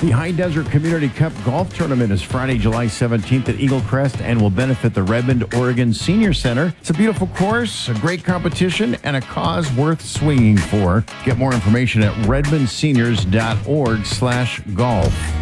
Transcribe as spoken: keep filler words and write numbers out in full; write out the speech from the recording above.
The High Desert Community Cup Golf Tournament is Friday, July seventeenth at Eagle Crest and will benefit the Redmond, Oregon Senior Center. It's a beautiful course, a great competition, and a cause worth swinging for. Get more information at redmondseniors dot org slash golf.